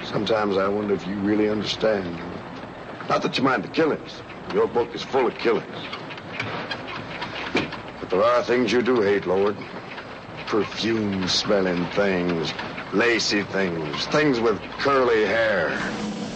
Sometimes I wonder if you really understand. Not that you mind the killings. Your book is full of killings. But there are things you do hate, Lord. Perfume-smelling things, lacy things, things with curly hair.